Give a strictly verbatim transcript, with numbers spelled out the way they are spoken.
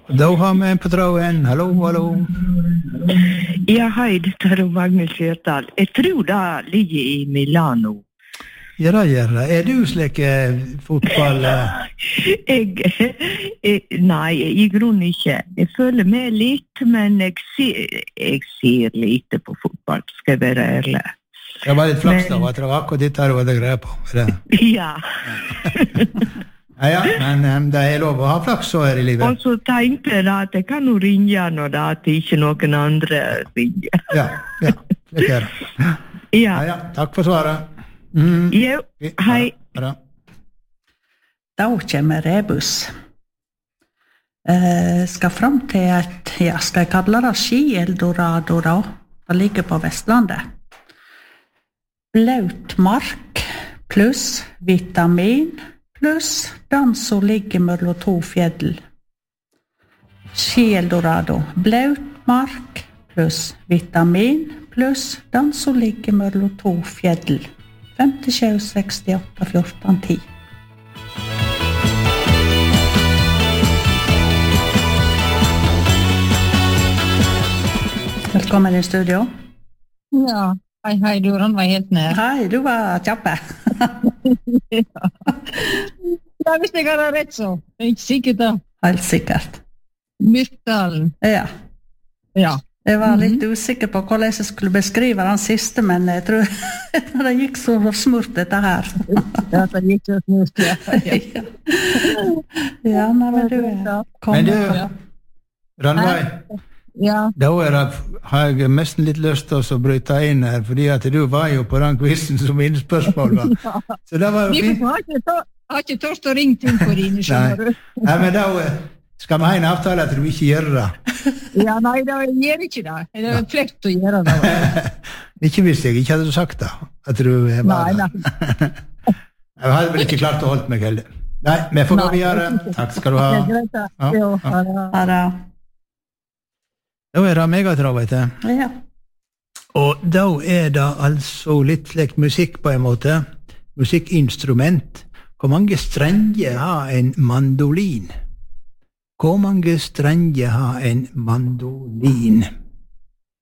Da har vi en på tråden. Hallo, hallo. Ja, hei, dette er Magnus Skjørtal. Jeg tror det ligger i Milano. Ja, det gjør det. Er du slik fotball? Jeg, jeg, nei, i grunnen ikke. Jeg føler med litt, men jeg ser, jeg ser lite på fotball, skal jeg være ærlig. Det var litt flaks da, at det var akkurat ditt her du hadde greie på. Ja. Ja, ja, men um, det er lov å ha flaks så her i livet. Og så tenkte jeg da at jeg kan jo ringe når det at ikke noen andre ringer. Ja, ja, det er det. Ja. Ja, ja, takk for svaret. Mm. Jo, hei. Bra. Da kommer rebus. Eh, skal fram til et, ja, skal jeg kalle det Ski-Eldorado da? Det ligger på Vestlandet. Blaut mark pluss vitamin pluss den som ligger mellom to fjell. Ski-Eldorado. Blaut mark pluss vitamin pluss den som ligger mellom to fjell. femtisju sekstiåtte fjorten ti. Velkommen i studio. Ja, hei, hei, du var helt nær. Hei, du var kjappe. Ja. Ja, hvis jeg har rett så. Jeg er ikke sikkert da. Helt sikkert. Myrtdalen. Ja. Ja. Jeg var litt usikker på hvordan jeg skulle beskrive den siste, men jeg tror det gikk så smurt dette her. Ja, det gikk så smurt, ja. Ja, ja nei, men du er Men du, Randveig, Ja. da er det, har jeg nesten litt lyst til å bryte inn her, fordi at du var jo på den quizen som innspørsmål var. Så det var jo fint. Vi har ikke tørst å ringe til på dine, skjønner du. Nei, men da skal vi ha en avtale at du ikke gjør det. Ja, nei, da gjør ikke det. Det er flekt å gjøre det. Ikke hvis jeg ikke hadde sagt det, at du var nei, det. Nei, Jeg hadde vel ikke klart å holde meg heller. Nei, vi får gå videre. Takk skal du ha. Ja, ja. Ha det. Da er det megatravet til. Ja. Og da er det altså litt slik musikk på en måte. Musikkinstrument. Hvor mange strenger har en mandolin? Hvor mange strenger har en mandolin?